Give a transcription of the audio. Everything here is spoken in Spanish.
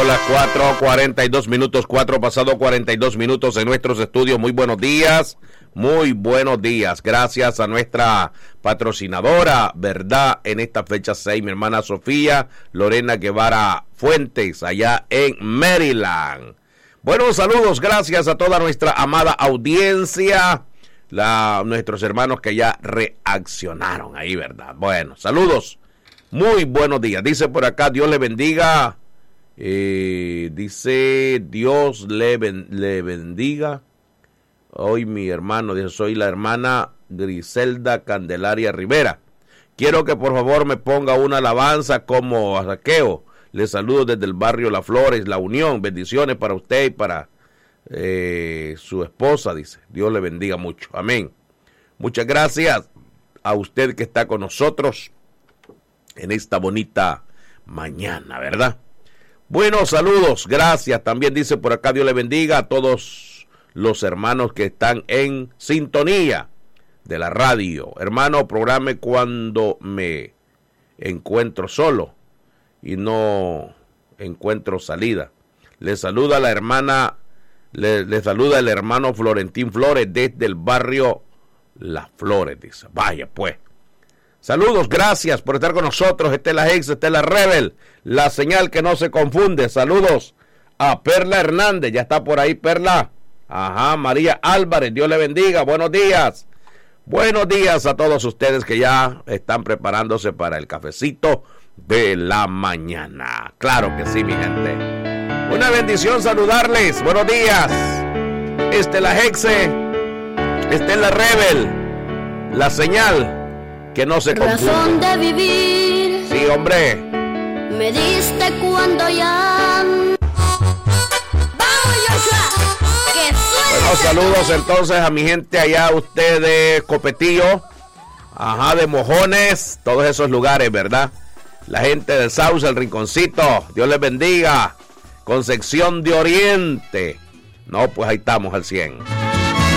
las 4:42, 4 pasado 42 minutos en nuestros estudios. Muy buenos días, muy buenos días. Gracias a nuestra patrocinadora, ¿verdad? En esta fecha 6, mi hermana Sofía Lorena Guevara Fuentes, allá en Maryland. Buenos saludos, gracias a toda nuestra amada audiencia, nuestros hermanos que ya reaccionaron ahí, ¿verdad? Bueno, saludos, muy buenos días. Dice por acá, Dios le bendiga. Dice, Dios le bendiga. Hoy mi hermano, dice, soy la hermana Griselda Candelaria Rivera. Quiero que por favor me ponga una alabanza como a Saqueo. Le saludo desde el barrio Las Flores, La Unión. Bendiciones para usted y para su esposa, dice. Dios le bendiga mucho. Amén. Muchas gracias a usted que está con nosotros en esta bonita mañana, ¿verdad? Buenos saludos, gracias. También dice por acá, Dios le bendiga a todos los hermanos que están en sintonía de la radio. Hermano, programe cuando me encuentro solo y no encuentro salida. Le saluda la hermana, le saluda el hermano Florentín Flores desde el barrio Las Flores, dice. Vaya pues. Saludos, gracias por estar con nosotros. Esta es la Hex, esta es la Rebel, la señal que no se confunde. Saludos a Perla Hernández, ya está por ahí Perla. Ajá, María Álvarez, Dios le bendiga, buenos días. Buenos días a todos ustedes que ya están preparándose para el cafecito de la mañana. Claro que sí, mi gente. Una bendición saludarles, buenos días. Esta es la Hexe, esta es la Rebel, la señal que no se confunde. Razón de vivir. Sí, hombre. Me diste cuando ya. ¡Vamos, Joshua! ¡Que suene! Bueno, saludos entonces a mi gente allá, ustedes, Copetillo, ajá, de Mojones, todos esos lugares, ¿verdad? La gente del Sauce, el Rinconcito, Dios les bendiga. Concepción de Oriente. No, pues ahí estamos al 100.